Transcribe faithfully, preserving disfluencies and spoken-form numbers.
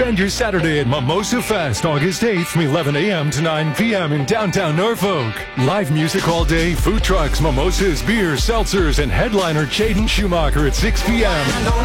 Spend your Saturday at Mimosa Fest, August eighth from eleven a.m. to nine p.m. in downtown Norfolk. Live music all day, food trucks, mimosas, beers, seltzers, and headliner Jaden Schumacher at six p.m.